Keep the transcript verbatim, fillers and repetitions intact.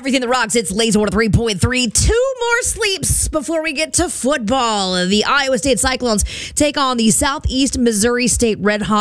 Everything that rocks, it's Laser one oh three point three. Two more sleeps before we get to football. The Iowa State Cyclones take on the Southeast Missouri State Red Hawks.